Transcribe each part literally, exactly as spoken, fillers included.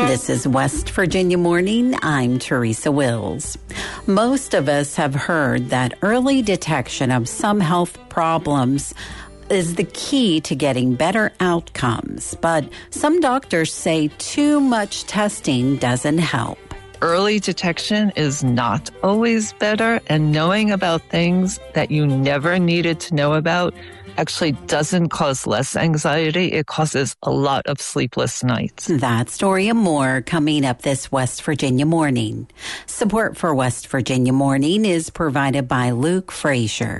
This is West Virginia Morning. I'm Teresa Wills. Most of us have heard that early detection of some health problems is the key to getting better outcomes, but some doctors say too much testing doesn't help. Early detection is not always better, and knowing about things that you never needed to know about actually doesn't cause less anxiety. It causes a lot of sleepless nights. That story and more coming up this West Virginia Morning. Support for West Virginia Morning is provided by Luke Frazier.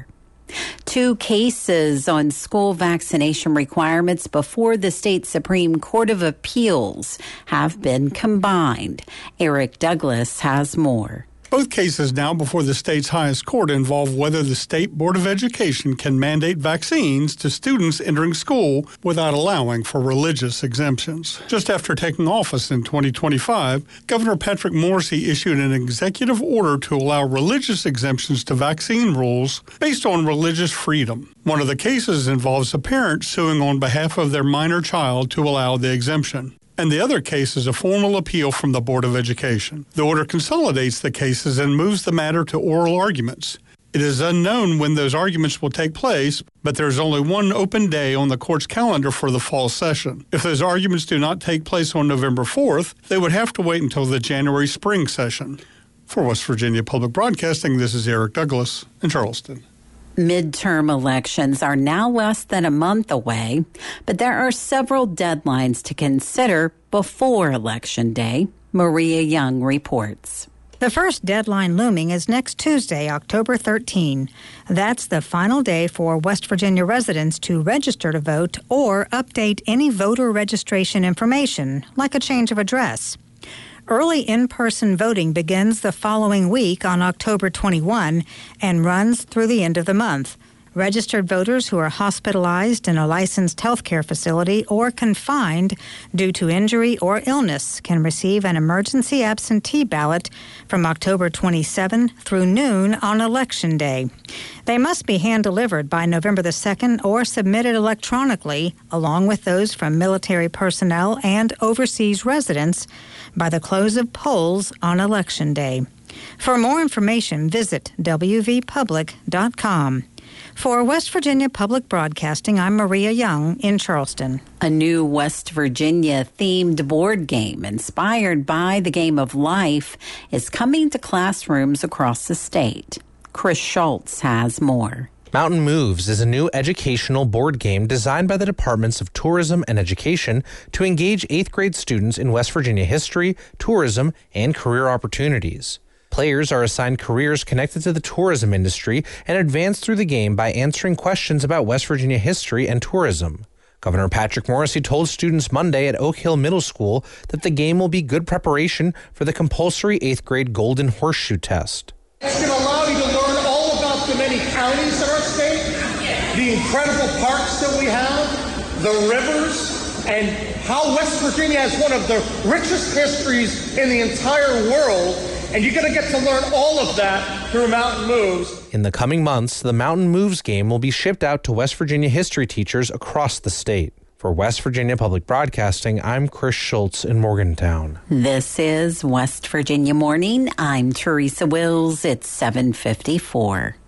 Two cases on school vaccination requirements before the state Supreme Court of Appeals have been combined. Eric Douglas has more. Both cases now before the state's highest court involve whether the State Board of Education can mandate vaccines to students entering school without allowing for religious exemptions. Just after taking office in twenty twenty-five, Governor Patrick Morrisey issued an executive order to allow religious exemptions to vaccine rules based on religious freedom. One of the cases involves a parent suing on behalf of their minor child to allow the exemption. And the other case is a formal appeal from the Board of Education. The order consolidates the cases and moves the matter to oral arguments. It is unknown when those arguments will take place, but there is only one open day on the court's calendar for the fall session. If those arguments do not take place on November fourth, they would have to wait until the January spring session. For West Virginia Public Broadcasting, this is Eric Douglas in Charleston. Midterm elections are now less than a month away, but there are several deadlines to consider before Election Day. Maria Young reports. The first deadline looming is next Tuesday, October thirteenth. That's the final day for West Virginia residents to register to vote or update any voter registration information, like a change of address. Early in-person voting begins the following week on October twenty-first and runs through the end of the month. Registered voters who are hospitalized in a licensed healthcare facility or confined due to injury or illness can receive an emergency absentee ballot from October twenty-seventh through noon on Election Day. They must be hand-delivered by November the second or submitted electronically, along with those from military personnel and overseas residents, by the close of polls on Election Day. For more information, visit w v public dot com. For West Virginia Public Broadcasting, I'm Maria Young in Charleston. A new West Virginia-themed board game inspired by the game of life is coming to classrooms across the state. Chris Schultz has more. Mountain Moves is a new educational board game designed by the Departments of Tourism and Education to engage eighth grade students in West Virginia history, tourism, and career opportunities. Players are assigned careers connected to the tourism industry and advance through the game by answering questions about West Virginia history and tourism. Governor Patrick Morrisey told students Monday at Oak Hill Middle School that the game will be good preparation for the compulsory eighth grade Golden Horseshoe Test. It's going to allow you to learn all about the many counties in our state, the incredible parks that we have, the rivers, and how West Virginia has one of the richest histories in the entire world. And you're going to get to learn all of that through Mountain Moves. In the coming months, the Mountain Moves game will be shipped out to West Virginia history teachers across the state. For West Virginia Public Broadcasting, I'm Chris Schultz in Morgantown. This is West Virginia Morning. I'm Teresa Wills. It's seven fifty-four.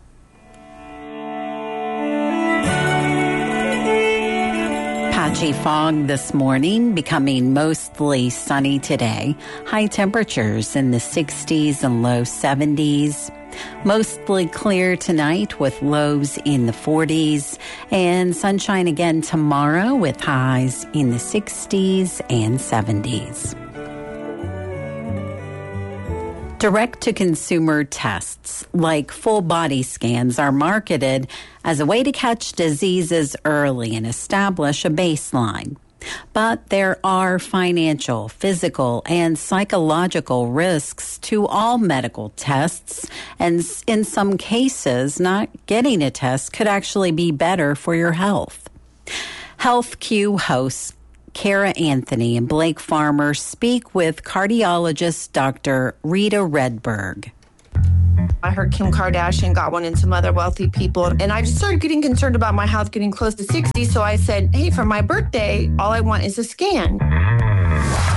Patchy fog this morning, becoming mostly sunny today. High temperatures in the sixties and low seventies. Mostly clear tonight with lows in the forties. And sunshine again tomorrow with highs in the sixties and seventies. Direct-to-consumer tests, like full body scans, are marketed as a way to catch diseases early and establish a baseline. But there are financial, physical, and psychological risks to all medical tests, and in some cases, not getting a test could actually be better for your health. HealthQ hosts Kara Anthony and Blake Farmer speak with cardiologist Doctor Rita Redberg. I heard Kim Kardashian got one and some other wealthy people, and I just started getting concerned about my health getting close to sixty, so I said, hey, for my birthday, all I want is a scan.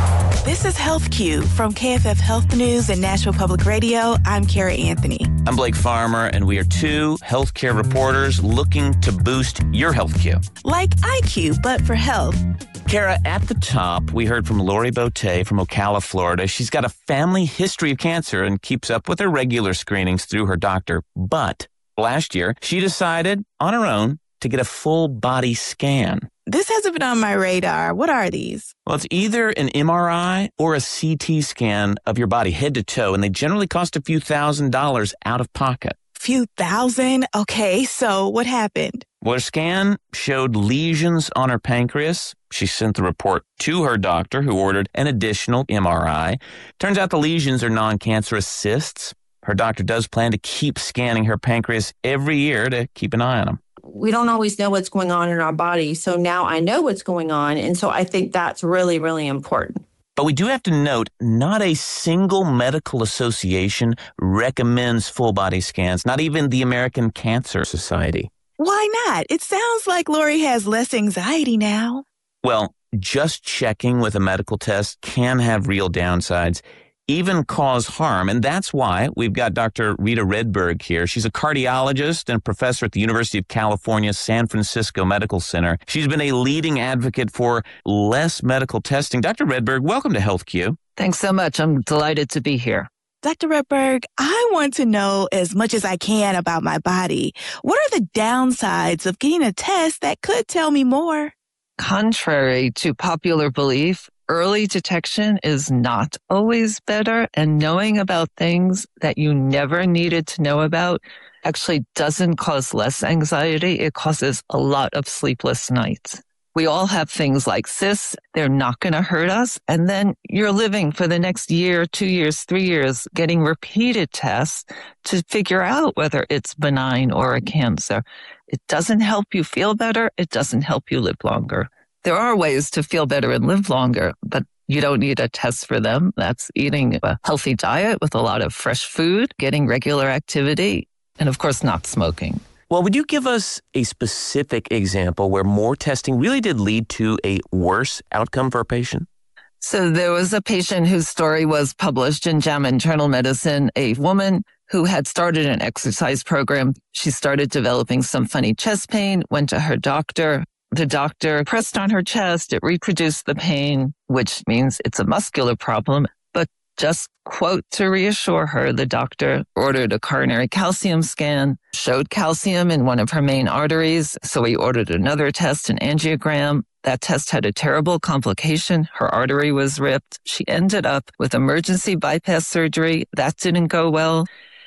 This is Health Q from K F F Health News and Nashville Public Radio. I'm Kara Anthony. I'm Blake Farmer, and we are two healthcare reporters looking to boost your health Q. Like I Q, but for health. Kara, at the top, we heard from Lori Botte from Ocala, Florida. She's got a family history of cancer and keeps up with her regular screenings through her doctor. But last year, she decided on her own to get a full body scan. This hasn't been on my radar. What are these? Well, it's either an M R I or a C T scan of your body head to toe, and they generally cost a few thousand dollars out of pocket. Few thousand? Okay, so what happened? Well, her scan showed lesions on her pancreas. She sent the report to her doctor, who ordered an additional M R I. Turns out the lesions are non-cancerous cysts. Her doctor does plan to keep scanning her pancreas every year to keep an eye on them. We don't always know what's going on in our body. So now I know what's going on. And so I think that's really, really important. But we do have to note, not a single medical association recommends full body scans, not even the American Cancer Society. Why not? It sounds like Lori has less anxiety now. Well, just checking with a medical test can have real downsides, even cause harm. And that's why we've got Doctor Rita Redberg here. She's a cardiologist and professor at the University of California, San Francisco Medical Center. She's been a leading advocate for less medical testing. Doctor Redberg, welcome to Health Q. Thanks so much. I'm delighted to be here. Doctor Redberg, I want to know as much as I can about my body. What are the downsides of getting a test that could tell me more? Contrary to popular belief, early detection is not always better, and knowing about things that you never needed to know about actually doesn't cause less anxiety. It causes a lot of sleepless nights. We all have things like cysts. They're not going to hurt us. And then you're living for the next year, two years, three years, getting repeated tests to figure out whether it's benign or a cancer. It doesn't help you feel better. It doesn't help you live longer. There are ways to feel better and live longer, but you don't need a test for them. That's eating a healthy diet with a lot of fresh food, getting regular activity, and of course, not smoking. Well, would you give us a specific example where more testing really did lead to a worse outcome for a patient? So there was a patient whose story was published in JAMA Internal Medicine, a woman who had started an exercise program. She started developing some funny chest pain, went to her doctor. The doctor pressed on her chest. It reproduced the pain, which means it's a muscular problem. But just, quote, to reassure her, the doctor ordered a coronary calcium scan, showed calcium in one of her main arteries. So he ordered another test, an angiogram. That test had a terrible complication. Her artery was ripped. She ended up with emergency bypass surgery. That didn't go well.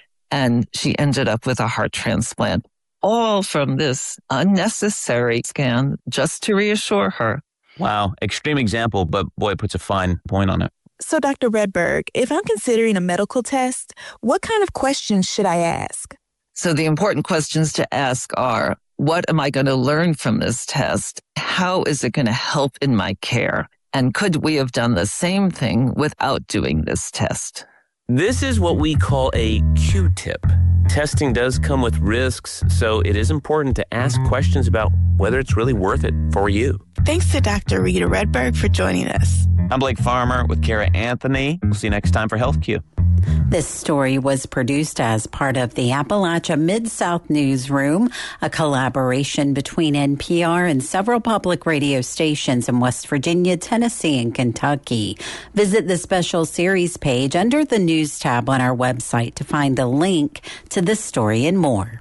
And she ended up with a heart transplant. All from this unnecessary scan just to reassure her. Wow, extreme example, but boy, it puts a fine point on it. So, Doctor Redberg, if I'm considering a medical test, what kind of questions should I ask? So the important questions to ask are, what am I going to learn from this test? How is it going to help in my care? And could we have done the same thing without doing this test? This is what we call a Q-tip. Testing does come with risks, so it is important to ask questions about whether it's really worth it for you. Thanks to Doctor Rita Redberg for joining us. I'm Blake Farmer with Kara Anthony. We'll see you next time for Health Q. This story was produced as part of the Appalachia Mid-South Newsroom, a collaboration between N P R and several public radio stations in West Virginia, Tennessee, and Kentucky. Visit the special series page under the News tab on our website to find the link to this story and more.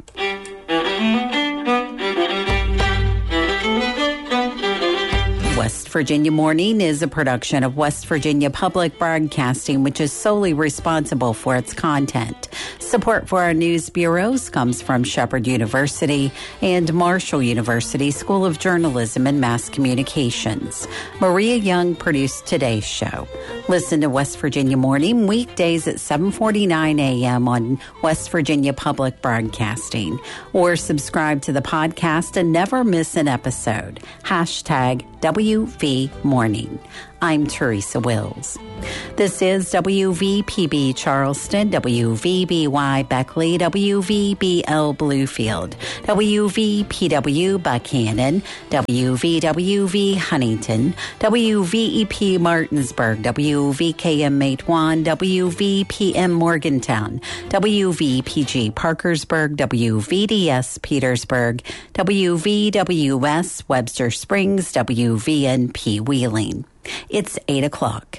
West Virginia Morning is a production of West Virginia Public Broadcasting, which is solely responsible for its content. Support for our news bureaus comes from Shepherd University and Marshall University School of Journalism and Mass Communications. Maria Young produced today's show. Listen to West Virginia Morning weekdays at seven forty-nine a.m. on West Virginia Public Broadcasting, or subscribe to the podcast and never miss an episode. Hashtag W V Morning. I'm Teresa Wills. This is W V P B Charleston, W V B Y Beckley, W V B L Bluefield, W V P W Buchanan, W V W V Huntington, W V E P Martinsburg, W V K M Matewan, W V P M Morgantown, W V P G Parkersburg, W V D S Petersburg, W V W S Webster Springs, W V N P Wheeling. It's eight o'clock.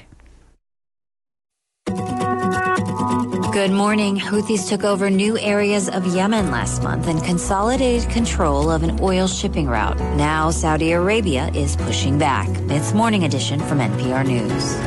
Good morning. Houthis took over new areas of Yemen last month and consolidated control of an oil shipping route. Now Saudi Arabia is pushing back. It's Morning Edition from N P R News.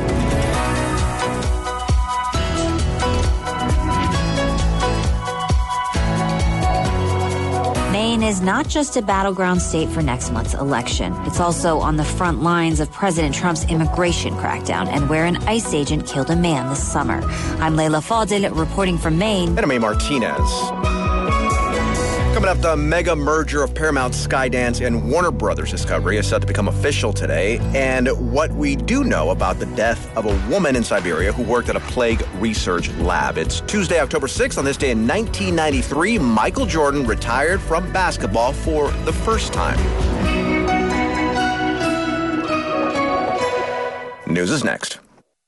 Maine is not just a battleground state for next month's election. It's also on the front lines of President Trump's immigration crackdown and where an ICE agent killed a man this summer. I'm Leila Fadil reporting from Maine. And I'm A. Martinez. Coming up, the mega merger of Paramount, Skydance, and Warner Brothers Discovery is set to become official today. And what we do know about the death of a woman in Siberia who worked at a plague research lab. It's Tuesday, October sixth. On this day in nineteen ninety-three, Michael Jordan retired from basketball for the first time. News is next.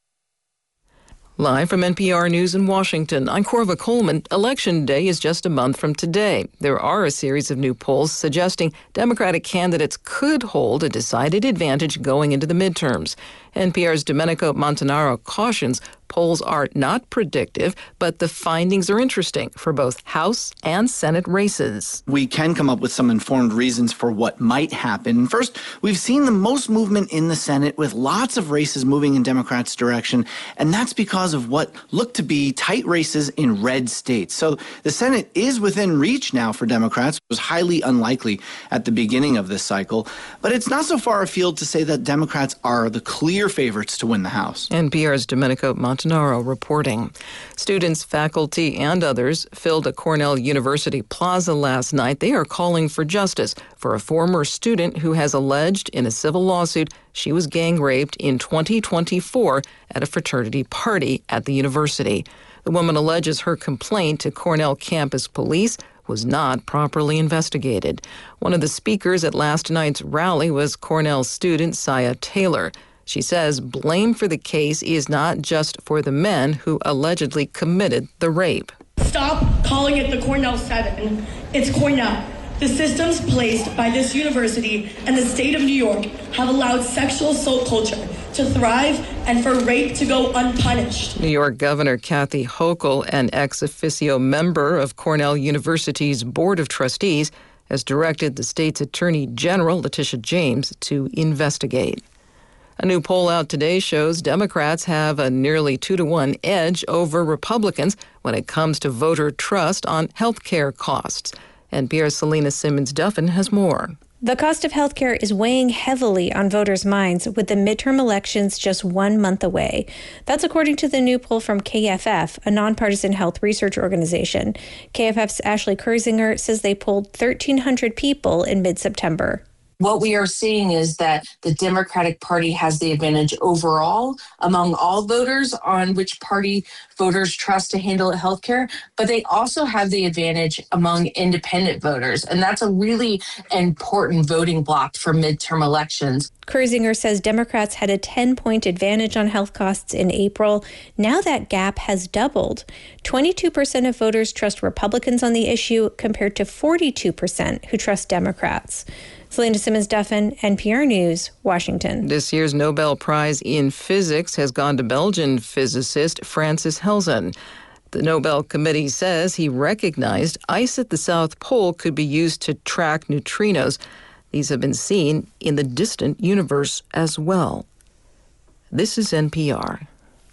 Live from N P R News in Washington, I'm Corva Coleman. Election Day is just a month from today. There are a series of new polls suggesting Democratic candidates could hold a decided advantage going into the midterms. N P R's Domenico Montanaro cautions polls are not predictive, but the findings are interesting for both House and Senate races. We can come up with some informed reasons for what might happen. First, we've seen the most movement in the Senate with lots of races moving in Democrats' direction, and that's because of what look to be tight races in red states. So the Senate is within reach now for Democrats. It was highly unlikely at the beginning of this cycle, but it's not so far afield to say that Democrats are the clear favorites to win the House. N P R's Domenico Montanaro reporting. Students, faculty, and others filled a Cornell University plaza last night. They are calling for justice for a former student who has alleged in a civil lawsuit she was gang raped in twenty twenty-four at a fraternity party at the university. The woman alleges her complaint to Cornell campus police was not properly investigated. One of the speakers at last night's rally was Cornell student Saya Taylor. She says blame for the case is not just for the men who allegedly committed the rape. Stop calling it the Cornell Seven. It's Cornell. The systems placed by this university and the state of New York have allowed sexual assault culture to thrive and for rape to go unpunished. New York Governor Kathy Hochul, an ex officio member of Cornell University's Board of Trustees, has directed the state's Attorney General, Letitia James, to investigate. A new poll out today shows Democrats have a nearly two to one edge over Republicans when it comes to voter trust on health care costs. N P R's Selena Simmons-Duffin has more. The cost of health care is weighing heavily on voters' minds with the midterm elections just one month away. That's according to the new poll from K F F, a nonpartisan health research organization. K F F's Ashley Kersinger says they polled thirteen hundred people in mid-September. What we are seeing is that the Democratic Party has the advantage overall among all voters on which party voters trust to handle healthcare, but they also have the advantage among independent voters. And that's a really important voting block for midterm elections. Kersinger says Democrats had a ten-point advantage on health costs in April. Now that gap has doubled. twenty-two percent of voters trust Republicans on the issue compared to forty-two percent who trust Democrats. Selena Simmons-Duffin, N P R News, Washington. This year's Nobel Prize in Physics has gone to Belgian physicist Francis Helsen. The Nobel Committee says he recognized ice at the South Pole could be used to track neutrinos. These have been seen in the distant universe as well. This is N P R.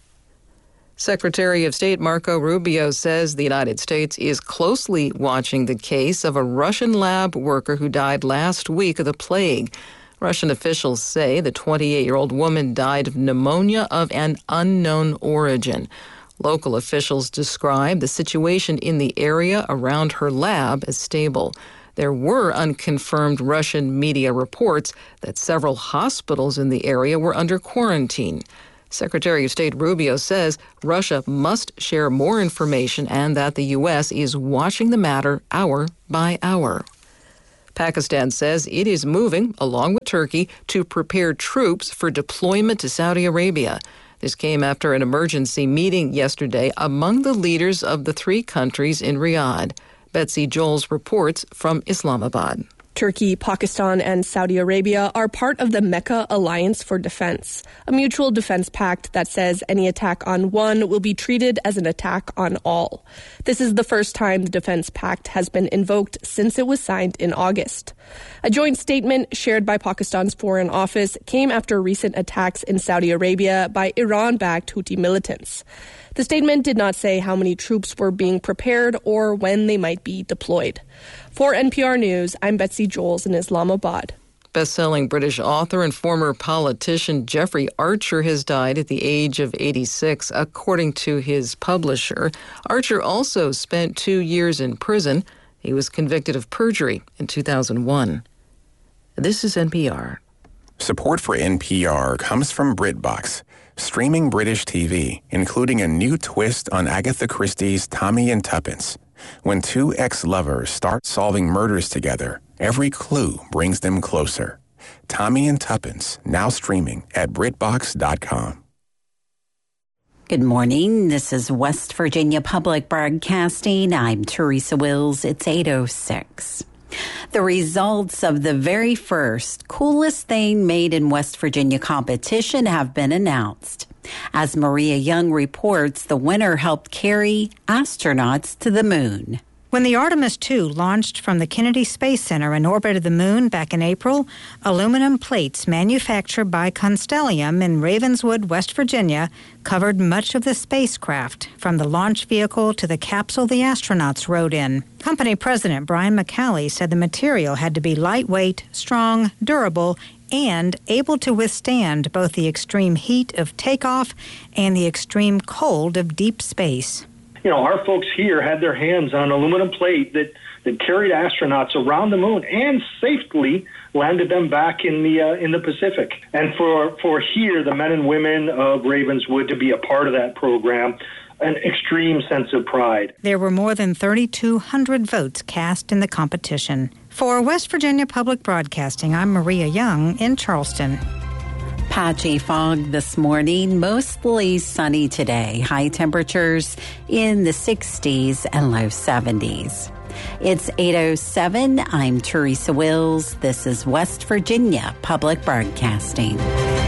Secretary of State Marco Rubio says the United States is closely watching the case of a Russian lab worker who died last week of the plague. Russian officials say the twenty-eight-year-old woman died of pneumonia of an unknown origin. Local officials describe the situation in the area around her lab as stable. There were unconfirmed Russian media reports that several hospitals in the area were under quarantine. Secretary of State Rubio says Russia must share more information and that the U S is watching the matter hour by hour. Pakistan says it is moving, along with Turkey, to prepare troops for deployment to Saudi Arabia. This came after an emergency meeting yesterday among the leaders of the three countries in Riyadh. Betsy Joels reports from Islamabad. Turkey, Pakistan, and Saudi Arabia are part of the Mecca Alliance for Defense, a mutual defense pact that says any attack on one will be treated as an attack on all. This is the first time the defense pact has been invoked since it was signed in August. A joint statement shared by Pakistan's Foreign Office came after recent attacks in Saudi Arabia by Iran-backed Houthi militants. The statement did not say how many troops were being prepared or when they might be deployed. For N P R News, I'm Betsy Joels in Islamabad. Best-selling British author and former politician Jeffrey Archer has died at the age of eighty-six, according to his publisher. Archer also spent two years in prison. He was convicted of perjury in two thousand one. This is N P R. Support for N P R comes from BritBox, streaming British T V, including a new twist on Agatha Christie's Tommy and Tuppence. When two ex-lovers start solving murders together, every clue brings them closer. Tommy and Tuppence, now streaming at Britbox dot com. Good morning. This is West Virginia Public Broadcasting. I'm Teresa Wills. It's eight oh six. The results of the very first Coolest Thing Made in West Virginia competition have been announced. As Maria Young reports, the winner helped carry astronauts to the moon. When the Artemis two launched from the Kennedy Space Center and orbited the moon back in April, aluminum plates manufactured by Constellium in Ravenswood, West Virginia, covered much of the spacecraft, from the launch vehicle to the capsule the astronauts rode in. Company president Brian McCallie said the material had to be lightweight, strong, durable, and able to withstand both the extreme heat of takeoff and the extreme cold of deep space. You know, our folks here had their hands on aluminum plate that, that carried astronauts around the moon and safely landed them back in the uh, in the Pacific. And for, for here, the men and women of Ravenswood to be a part of that program, an extreme sense of pride. There were more than thirty-two hundred votes cast in the competition. For West Virginia Public Broadcasting, I'm Maria Young in Charleston. Patchy fog this morning, mostly sunny today. High temperatures in the sixties and low seventies. It's eight oh seven. I'm Teresa Wills. This is West Virginia Public Broadcasting.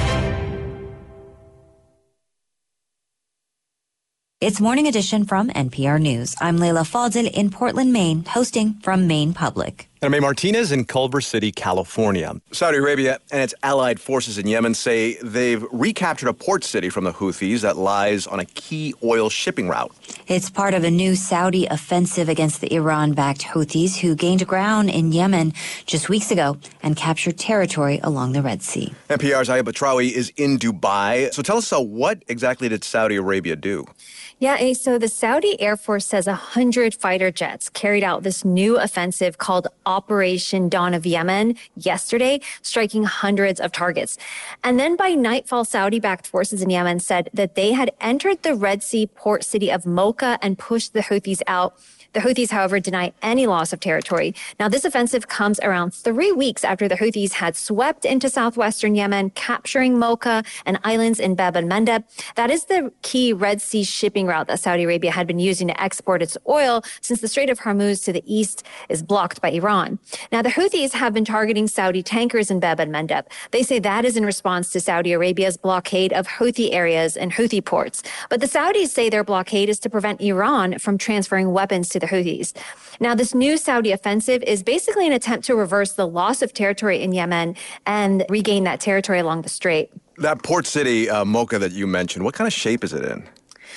It's Morning Edition from N P R News. I'm Layla Fadil in Portland, Maine, hosting from Maine Public. And I'm May Martinez in Culver City, California. Saudi Arabia and its allied forces in Yemen say they've recaptured a port city from the Houthis that lies on a key oil shipping route. It's part of a new Saudi offensive against the Iran-backed Houthis, who gained ground in Yemen just weeks ago and captured territory along the Red Sea. N P R's Aya Batrawi is in Dubai. So tell us, uh, what exactly did Saudi Arabia do? Yeah, so the Saudi Air Force says one hundred fighter jets carried out this new offensive called Operation Dawn of Yemen yesterday, striking hundreds of targets. And then by nightfall, Saudi-backed forces in Yemen said that they had entered the Red Sea port city of Mocha and pushed the Houthis out. The Houthis, however, deny any loss of territory. Now, this offensive comes around three weeks after the Houthis had swept into southwestern Yemen, capturing Mocha and islands in Bab el-Mandeb. That is the key Red Sea shipping route that Saudi Arabia had been using to export its oil, since the Strait of Hormuz to the east is blocked by Iran. Now, the Houthis have been targeting Saudi tankers in Bab el-Mandeb. They say that is in response to Saudi Arabia's blockade of Houthi areas and Houthi ports. But the Saudis say their blockade is to prevent Iran from transferring weapons to the Houthis. Now, this new Saudi offensive is basically an attempt to reverse the loss of territory in Yemen and regain that territory along the strait. That port city, uh, Mocha, that you mentioned, what kind of shape is it in?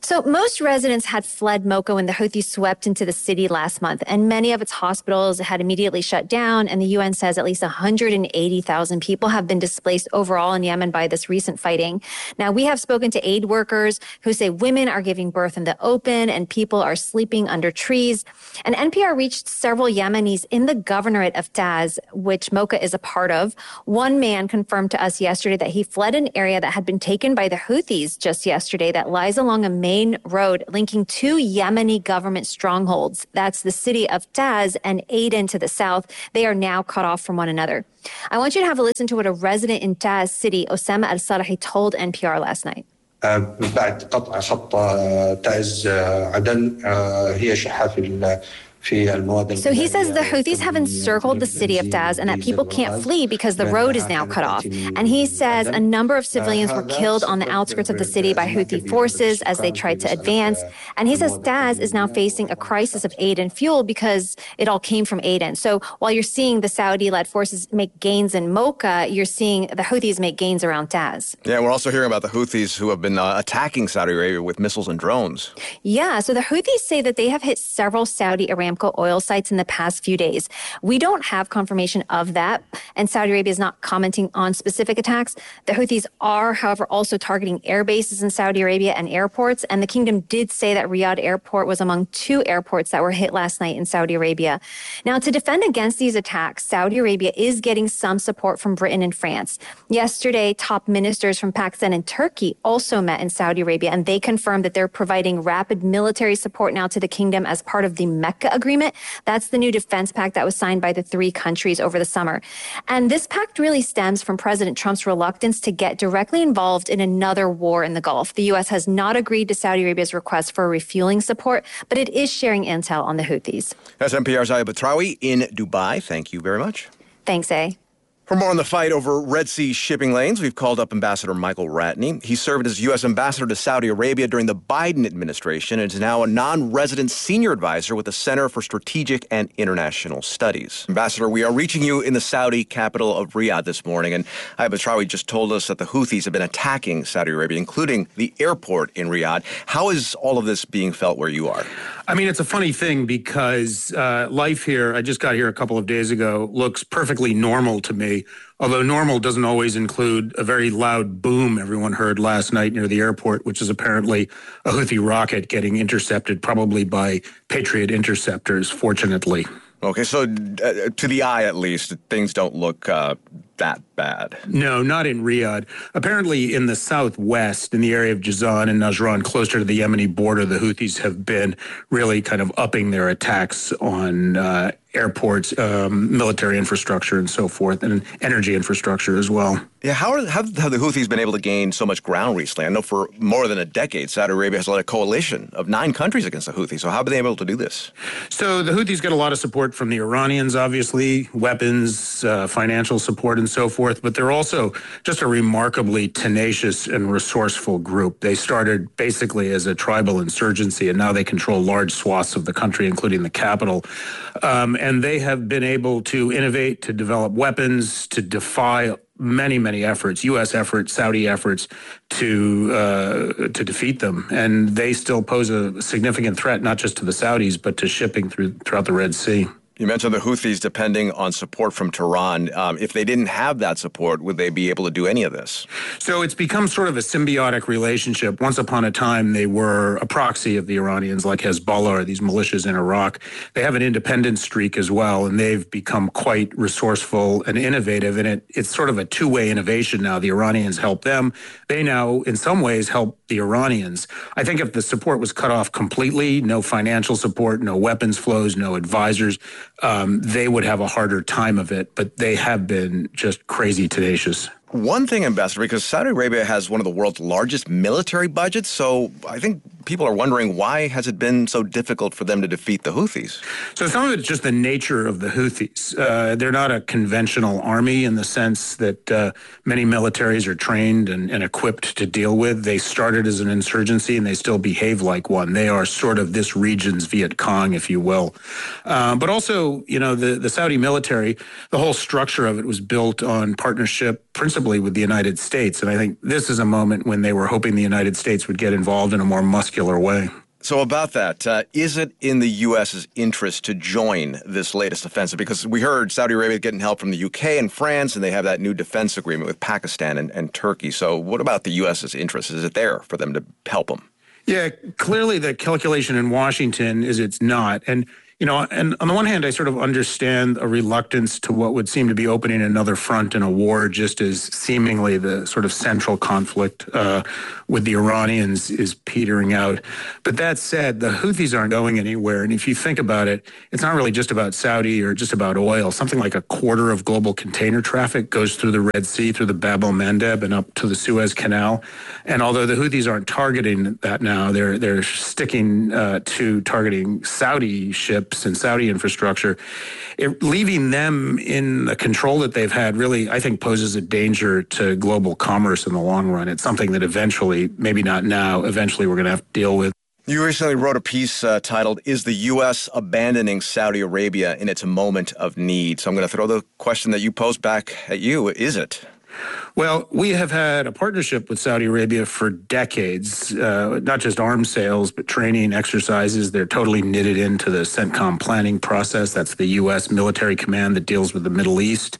So most residents had fled Mocha when the Houthis swept into the city last month, and many of its hospitals had immediately shut down, and the U N says at least one hundred eighty thousand people have been displaced overall in Yemen by this recent fighting. Now, we have spoken to aid workers who say women are giving birth in the open and people are sleeping under trees. And N P R reached several Yemenis in the governorate of Taz, which Mocha is a part of. One man confirmed to us yesterday that he fled an area that had been taken by the Houthis just yesterday that lies along a main road linking two Yemeni government strongholds. That's the city of Taz and Aden to the south. They are now cut off from one another. I want you to have a listen to what a resident in Taz city, Osama al-Salahi, told N P R last night. بعد قطع خط تعز عدن هي شحاف So he says the Houthis have encircled the city of Taz and that people can't flee because the road is now cut off. And he says a number of civilians were killed on the outskirts of the city by Houthi forces as they tried to advance. And he says Taz is now facing a crisis of aid and fuel because it all came from Aden. So while you're seeing the Saudi-led forces make gains in Mocha, you're seeing the Houthis make gains around Taz. Yeah, we're also hearing about the Houthis who have been uh, attacking Saudi Arabia with missiles and drones. Yeah, so the Houthis say that they have hit several Saudi Aramco oil sites in the past few days. We don't have confirmation of that, and Saudi Arabia is not commenting on specific attacks. The Houthis are, however, also targeting air bases in Saudi Arabia and airports, and the kingdom did say that Riyadh Airport was among two airports that were hit last night in Saudi Arabia. Now, to defend against these attacks, Saudi Arabia is getting some support from Britain and France. Yesterday, top ministers from Pakistan and Turkey also met in Saudi Arabia, and they confirmed that they're providing rapid military support now to the kingdom as part of the Mecca Agreement. That's the new defense pact that was signed by the three countries over the summer. And this pact really stems from President Trump's reluctance to get directly involved in another war in the Gulf. The U S has not agreed to Saudi Arabia's request for refueling support, but it is sharing intel on the Houthis. That's N P R's Aya Batrawi in Dubai. Thank you very much. Thanks, A. For more on the fight over Red Sea shipping lanes, we've called up Ambassador Michael Ratney. He served as U S ambassador to Saudi Arabia during the Biden administration and is now a non-resident senior advisor with the Center for Strategic and International Studies. Ambassador, we are reaching you in the Saudi capital of Riyadh this morning, and Aya Batrawi just told us that the Houthis have been attacking Saudi Arabia, including the airport in Riyadh. How is all of this being felt where you are? I mean, it's a funny thing because uh, life here, I just got here a couple of days ago, looks perfectly normal to me. Although normal doesn't always include a very loud boom everyone heard last night near the airport, which is apparently a Houthi rocket getting intercepted, probably by Patriot interceptors, fortunately. Okay, so uh, to the eye at least, things don't look uh, that bad. No, not in Riyadh. Apparently in the southwest, in the area of Jazan and Najran, closer to the Yemeni border, the Houthis have been really kind of upping their attacks on uh, airports, um, military infrastructure and so forth, and energy infrastructure as well. Yeah, how, are, how have the Houthis been able to gain so much ground recently? I know for more than a decade, Saudi Arabia has led a coalition of nine countries against the Houthis. So how have they been able to do this? So the Houthis get a lot of support from the Iranians, obviously, weapons, uh, financial support and so forth, but they're also just a remarkably tenacious and resourceful group. They started basically as a tribal insurgency, and now they control large swaths of the country, including the capital. Um, and they have been able to innovate, to develop weapons, to defy many, many efforts, U S efforts, Saudi efforts to uh, to defeat them. And they still pose a significant threat, not just to the Saudis, but to shipping through throughout the Red Sea. You mentioned the Houthis depending on support from Tehran. Um, if they didn't have that support, would they be able to do any of this? So it's become sort of a symbiotic relationship. Once upon a time, they were a proxy of the Iranians, like Hezbollah or these militias in Iraq. They have an independent streak as well, and they've become quite resourceful and innovative. And it, it's sort of a two-way innovation now. The Iranians help them. They now, in some ways, help the Iranians. I think if the support was cut off completely, no financial support, no weapons flows, no advisors, Um, they would have a harder time of it, but they have been just crazy tenacious. One thing, Ambassador, because Saudi Arabia has one of the world's largest military budgets, so I think people are wondering, why has it been so difficult for them to defeat the Houthis? So some of it's just the nature of the Houthis. Uh, they're not a conventional army in the sense that uh, many militaries are trained and, and equipped to deal with. They started as an insurgency and they still behave like one. They are sort of this region's Viet Cong, if you will. Uh, but also, you know, the, the Saudi military, the whole structure of it was built on partnership, principally with the United States. And I think this is a moment when they were hoping the United States would get involved in a more muscular muscular way. So about that, uh, is it in the U S's interest to join this latest offensive? Because we heard Saudi Arabia getting help from the U K and France, and they have that new defense agreement with Pakistan and, and Turkey. So what about the U S's interest? Is it there for them to help them? Yeah, clearly the calculation in Washington is it's not. And You know, and on the one hand, I sort of understand a reluctance to what would seem to be opening another front in a war, just as seemingly the sort of central conflict uh, with the Iranians is petering out. But that said, the Houthis aren't going anywhere. And if you think about it, it's not really just about Saudi or just about oil. Something like a quarter of global container traffic goes through the Red Sea, through the Bab el-Mandeb and up to the Suez Canal. And although the Houthis aren't targeting that now, they're, they're sticking uh, to targeting Saudi ships and Saudi infrastructure. It, leaving them in the control that they've had really, I think, poses a danger to global commerce in the long run. It's something that eventually, maybe not now, eventually we're going to have to deal with. You recently wrote a piece uh, titled, "Is the U S abandoning Saudi Arabia in its moment of need?" So I'm going to throw the question that you posed back at you. Is it? Well, we have had a partnership with Saudi Arabia for decades, uh, not just arms sales, but training, exercises. They're totally knitted into the CENTCOM planning process. That's the U S military command that deals with the Middle East.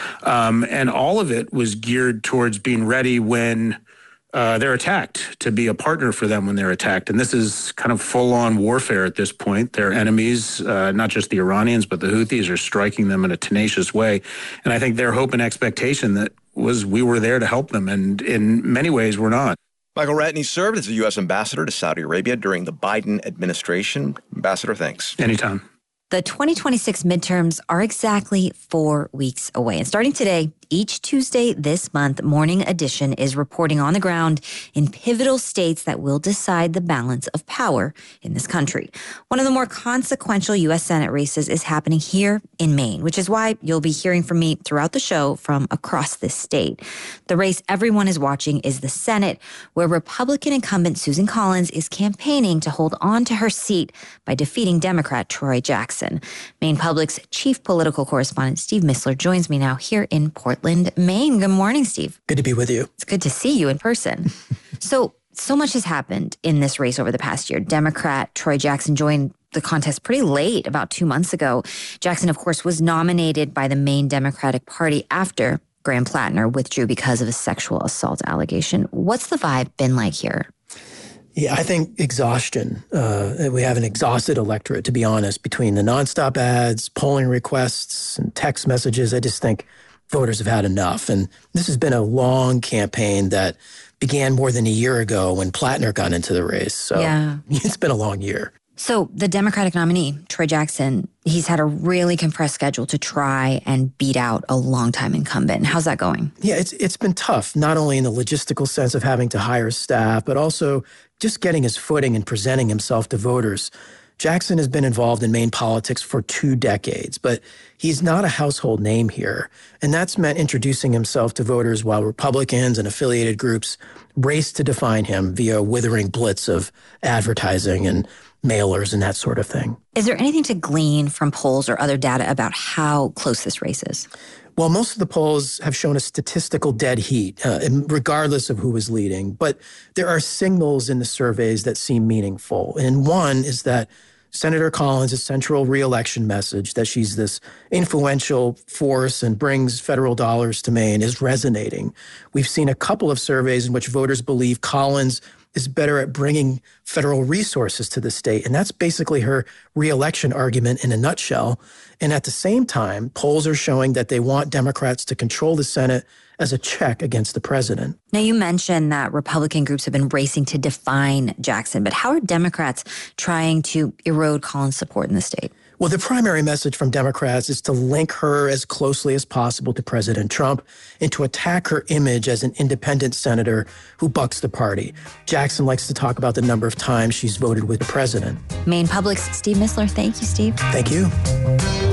Um, and all of it was geared towards being ready when uh, they're attacked, to be a partner for them when they're attacked. And this is kind of full-on warfare at this point. Their enemies, uh, not just the Iranians, but the Houthis, are striking them in a tenacious way. And I think their hope and expectation that was we were there to help them, and in many ways we're not. Michael Ratney served as the U S ambassador to Saudi Arabia during the Biden administration. Ambassador, thanks. Anytime. The twenty twenty-six midterms are exactly four weeks away. And starting today, each Tuesday this month, Morning Edition is reporting on the ground in pivotal states that will decide the balance of power in this country. One of the more consequential U S Senate races is happening here in Maine, which is why you'll be hearing from me throughout the show from across this state. The race everyone is watching is the Senate, where Republican incumbent Susan Collins is campaigning to hold on to her seat by defeating Democrat Troy Jackson. Maine Public's chief political correspondent Steve Missler joins me now here in Portland. Portland, Maine. Good morning, Steve. Good to be with you. It's good to see you in person. so, so much has happened in this race over the past year. Democrat Troy Jackson joined the contest pretty late, about two months ago. Jackson, of course, was nominated by the Maine Democratic Party after Graham Plattner withdrew because of a sexual assault allegation. What's the vibe been like here? Yeah, I think exhaustion. Uh, we have an exhausted electorate, to be honest, between the nonstop ads, polling requests, and text messages. I just think voters have had enough. And this has been a long campaign that began more than a year ago when Plattner got into the race. So yeah. It's been a long year. So the Democratic nominee, Troy Jackson, he's had a really compressed schedule to try and beat out a longtime incumbent. How's that going? Yeah, it's it's been tough, not only in the logistical sense of having to hire staff, but also just getting his footing and presenting himself to voters. Jackson has been involved in Maine politics for two decades, but he's not a household name here. And that's meant introducing himself to voters while Republicans and affiliated groups race to define him via a withering blitz of advertising and mailers and that sort of thing. Is there anything to glean from polls or other data about how close this race is? Well, most of the polls have shown a statistical dead heat, uh, regardless of who is leading. But there are signals in the surveys that seem meaningful. And one is that Senator Collins' central reelection message, that she's this influential force and brings federal dollars to Maine, is resonating. We've seen a couple of surveys in which voters believe Collins is better at bringing federal resources to the state. And that's basically her reelection argument in a nutshell. And at the same time, polls are showing that they want Democrats to control the Senate as a check against the president. Now, you mentioned that Republican groups have been racing to define Jackson, but how are Democrats trying to erode Collins' support in the state? Well, the primary message from Democrats is to link her as closely as possible to President Trump and to attack her image as an independent senator who bucks the party. Jackson likes to talk about the number of times she's voted with the president. Maine Public's Steve Missler. Thank you, Steve. Thank you.